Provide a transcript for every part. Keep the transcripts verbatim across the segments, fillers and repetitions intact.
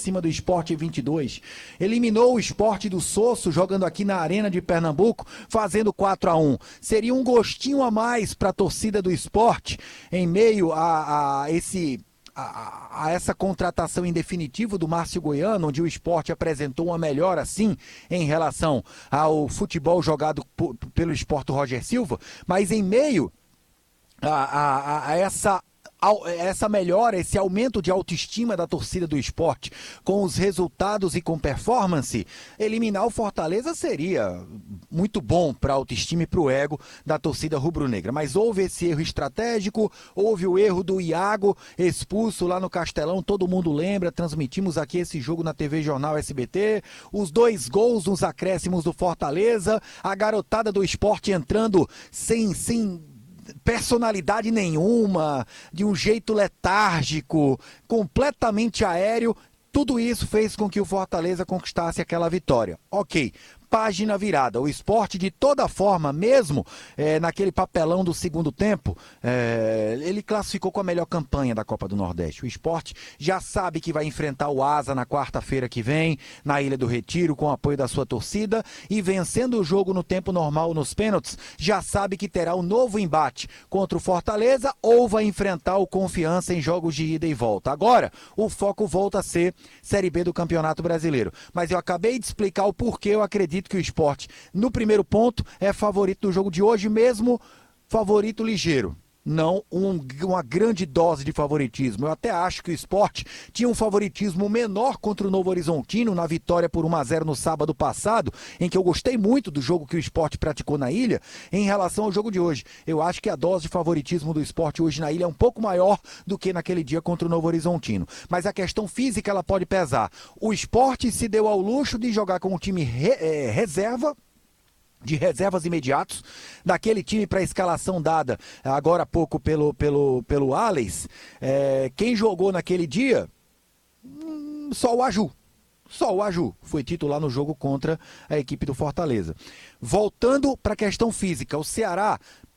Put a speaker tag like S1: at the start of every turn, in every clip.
S1: cima do Sport vinte e dois. Eliminou o Sport do Sosso, jogando aqui na Arena de Pernambuco, fazendo quatro a um. Seria um gostinho a mais para a torcida do Sport, em meio a, a esse... A, a essa contratação em definitivo do Márcio Goiano, onde o Sport apresentou uma melhora, assim, em relação ao futebol jogado por, pelo Sport do Roger Silva, mas em meio a, a, a essa... essa melhora, esse aumento de autoestima da torcida do Sport com os resultados e com performance, eliminar o Fortaleza seria muito bom para a autoestima e para o ego da torcida rubro-negra. Mas houve esse erro estratégico, houve o erro do Iago expulso lá no Castelão, todo mundo lembra, transmitimos aqui esse jogo na T V Jornal S B T, os dois gols nos acréscimos do Fortaleza, a garotada do Sport entrando sem... sem personalidade nenhuma, de um jeito letárgico, completamente aéreo. Tudo isso fez com que o Fortaleza conquistasse aquela vitória. Ok, página virada. O Sport, de toda forma, mesmo é, naquele papelão do segundo tempo, é, ele classificou com a melhor campanha da Copa do Nordeste. O Sport já sabe que vai enfrentar o Asa na quarta-feira que vem, na Ilha do Retiro, com o apoio da sua torcida, e vencendo o jogo no tempo normal nos pênaltis, já sabe que terá um novo embate contra o Fortaleza ou vai enfrentar o Confiança em jogos de ida e volta. Agora, o foco volta a ser Série B do Campeonato Brasileiro. Mas eu acabei de explicar o porquê eu acredito que o Sport, no primeiro ponto, é favorito do jogo de hoje, mesmo favorito ligeiro. Não um, uma grande dose de favoritismo. Eu até acho que o Sport tinha um favoritismo menor contra o Novo Horizontino na vitória por um a zero no sábado passado, em que eu gostei muito do jogo que o Sport praticou na Ilha, em relação ao jogo de hoje. Eu acho que a dose de favoritismo do Sport hoje na Ilha é um pouco maior do que naquele dia contra o Novo Horizontino. Mas a questão física ela pode pesar. O Sport se deu ao luxo de jogar com um time re, é, reserva, de reservas imediatos, daquele time para a escalação dada agora há pouco pelo, pelo, pelo Alex. É, quem jogou naquele dia? Hum, só o Aju. Só o Aju foi titular no jogo contra a equipe do Fortaleza. Voltando para a questão física, o Ceará,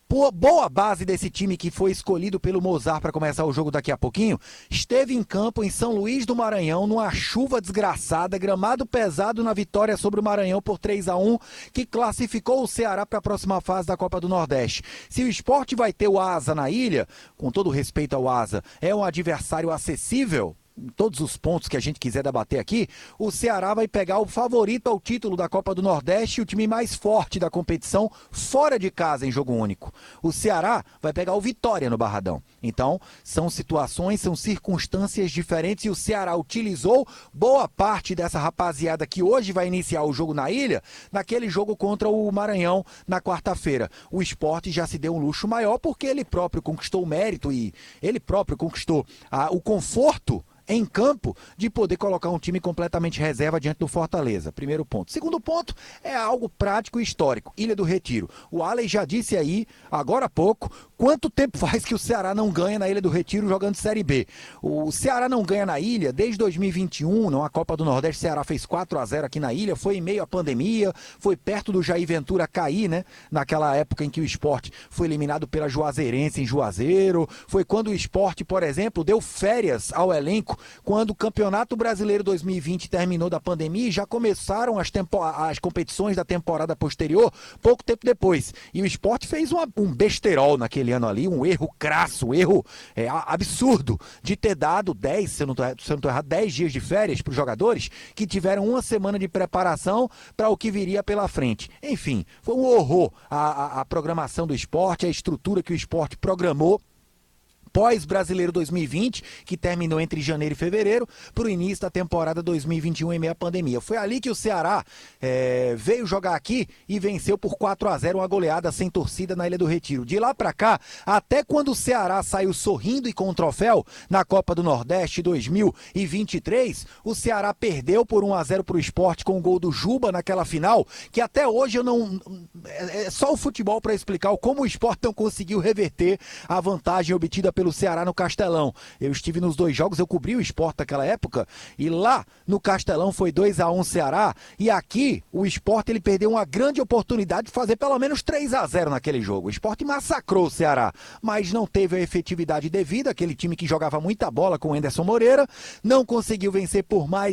S1: boa base desse time que foi escolhido pelo Mozart para começar o jogo daqui a pouquinho, esteve em campo em São Luís do Maranhão, numa chuva desgraçada, gramado pesado na vitória sobre o Maranhão por três a um, que classificou o Ceará para a próxima fase da Copa do Nordeste. Se o Sport vai ter o Asa na Ilha, com todo respeito ao Asa, é um adversário acessível, em todos os pontos que a gente quiser debater aqui, o Ceará vai pegar o favorito ao título da Copa do Nordeste e o time mais forte da competição fora de casa em jogo único. O Ceará vai pegar o Vitória no Barradão. Então, são situações, são circunstâncias diferentes e o Ceará utilizou boa parte dessa rapaziada que hoje vai iniciar o jogo na Ilha, naquele jogo contra o Maranhão na quarta-feira. O Sport já se deu um luxo maior porque ele próprio conquistou o mérito e ele próprio conquistou a, o conforto em campo de poder colocar um time completamente reserva diante do Fortaleza. Primeiro ponto. Segundo ponto é algo prático e histórico. Ilha do Retiro. O Alex já disse aí, agora há pouco, quanto tempo faz que o Ceará não ganha na Ilha do Retiro jogando Série B. O Ceará não ganha na Ilha desde dois mil e vinte e um, não, a Copa do Nordeste, o Ceará fez quatro a zero aqui na Ilha, foi em meio à pandemia, foi perto do Jair Ventura cair, né? Naquela época em que o Sport foi eliminado pela Juazeirense em Juazeiro, foi quando o Sport, por exemplo, deu férias ao elenco quando o Campeonato Brasileiro dois mil e vinte terminou da pandemia e já começaram as, tempo... as competições da temporada posterior pouco tempo depois. E o Sport fez uma... um besterol naquele ano ali, um erro crasso, um erro é, absurdo de ter dado dez, se eu não estou errado, dez dias de férias para os jogadores que tiveram uma semana de preparação para o que viria pela frente. Enfim, foi um horror a, a, a programação do Sport, a estrutura que o Sport programou pós-Brasileiro dois mil e vinte, que terminou entre janeiro e fevereiro, para o início da temporada dois mil e vinte e um em meio à pandemia. Foi ali que o Ceará é, veio jogar aqui e venceu por quatro a zero, uma goleada sem torcida na Ilha do Retiro. De lá para cá, até quando o Ceará saiu sorrindo e com o troféu na Copa do Nordeste dois mil e vinte e três, o Ceará perdeu por um a zero para o Sport com o gol do Juba naquela final, que até hoje eu não... É só o futebol para explicar como o Sport não conseguiu reverter a vantagem obtida pelo Ceará no Castelão. Eu estive nos dois jogos, eu cobri o Sport naquela época, e lá no Castelão foi dois a um Ceará, e aqui o Sport ele perdeu uma grande oportunidade de fazer pelo menos três a zero naquele jogo. O Sport massacrou o Ceará, mas não teve a efetividade devida, aquele time que jogava muita bola com o Anderson Moreira, não conseguiu vencer por mais